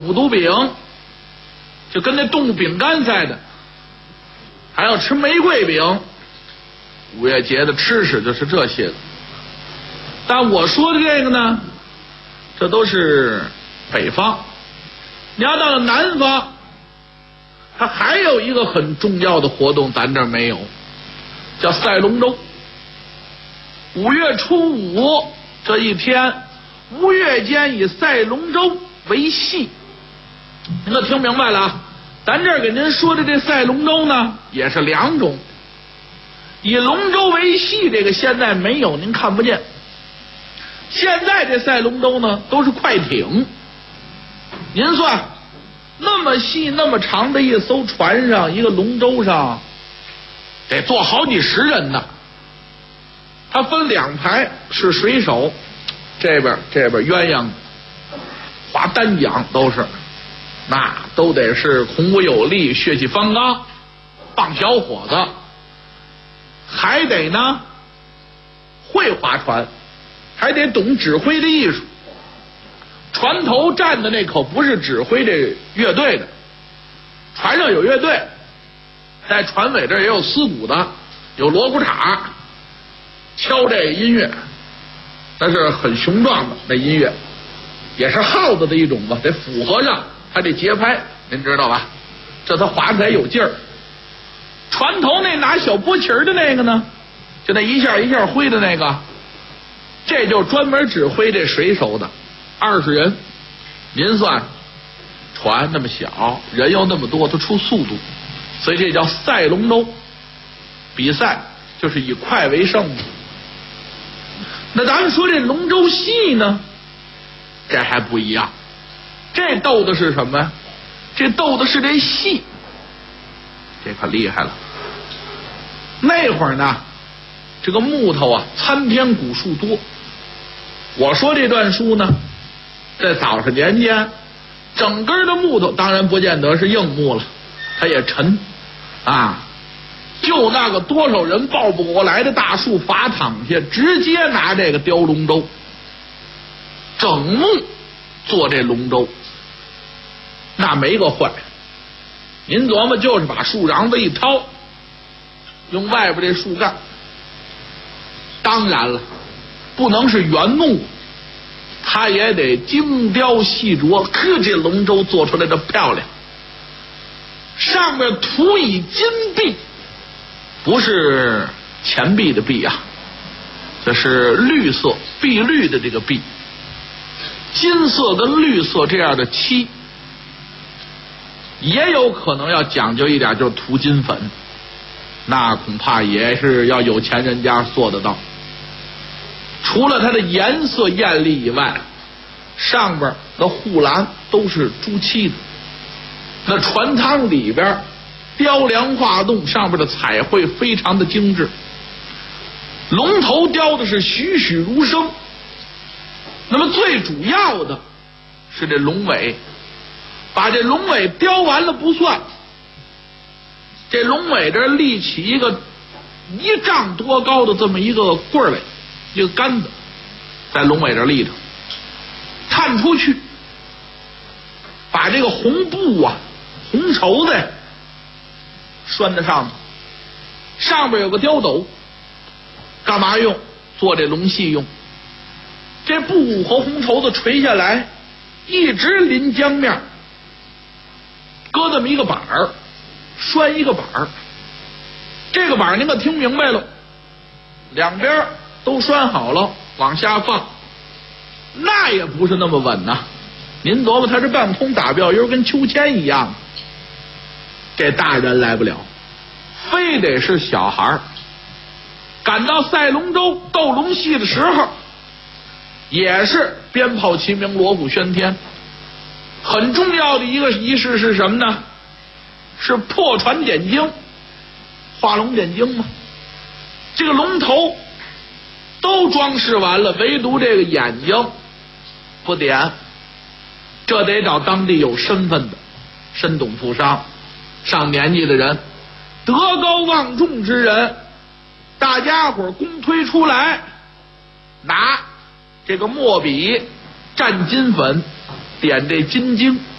五毒饼，就跟那动物饼干似的，还要吃玫瑰饼。五月节的吃食就是这些了。但我说的这个呢，这都是北方。你要到了南方，它还有一个很重要的活动，咱这儿没有，叫赛龙舟。5月初5这一天，吴越间以赛龙舟为戏。您可听明白了啊？咱这儿给您说的这赛龙舟呢，也是两种。以龙舟为戏，这个现在没有，您看不见。现在这赛龙舟呢，都是快艇。您算，那么细那么长的一艘船上，一个龙舟上，得坐好几十人呢。它分两排，是水手，这边鸳鸯，划单桨都是，那都得是孔武有力、血气方刚、棒小伙子，还得呢会划船，还得懂指挥的艺术。船头站的那可不是指挥这乐队的，船上有乐队，在船尾这也有丝鼓的，有锣鼓镲，敲这音乐，那是很雄壮的那音乐，也是号子的一种吧，得符合上它这节拍，您知道吧？这它划起来有劲儿。船头那拿小拨旗的那个呢，就那一下一下挥的那个，这就专门指挥这水手的，20人。您算，船那么小，人又那么多，它出速度，所以这叫赛龙舟。比赛就是以快为胜的。那咱们说这龙舟戏呢，这还不一样，这斗的是什么呀？这斗的是这戏，这可厉害了。那会儿呢，这个木头啊，参天古树多。我说这段书呢，在早上年间，整根的木头当然不见得是硬木了，它也沉啊。就那个多少人抱不过来的大树伐躺下，直接拿这个雕龙舟，整木做这龙舟，那没个坏。您琢磨，就是把树瓤子一掏，用外边这树干，当然了，不能是原木，它也得精雕细琢，这龙舟做出来的漂亮。上面涂以金币，不是钱币的币啊，这是绿色碧绿的这个碧，金色跟绿色这样的漆，也有可能要讲究一点，就是涂金粉，那恐怕也是要有钱人家做得到。除了它的颜色艳丽以外，上边的护栏都是朱漆的，那船舱里边雕梁画栋，上边的彩绘非常的精致。龙头雕的是栩栩如生，那么最主要的是这龙尾，把这龙尾雕完了不算，这龙尾这立起一个1丈多高的这么一个棍儿来，一个杆子在龙尾这立着，探出去，把这个红布啊，红绸子拴在上头，上边有个雕斗，干嘛用？做这龙戏用。这布和红绸子垂下来，一直临江面，搁这么一个板儿，拴一个板儿。这个板儿您可听明白了，两边都拴好了，往下放，那也不是那么稳呐。您琢磨，它是半空打标音，跟秋千一样，这大人来不了，非得是小孩。赶到赛龙舟斗龙戏的时候，也是鞭炮齐鸣，锣鼓喧天。很重要的一个仪式是什么呢？是破船点睛，画龙点睛嘛。这个龙头都装饰完了，唯独这个眼睛不点，这得找当地有身份的身懂富商，上年纪的人，德高望重之人，大家伙公推出来，拿这个墨笔蘸金粉，点这金睛，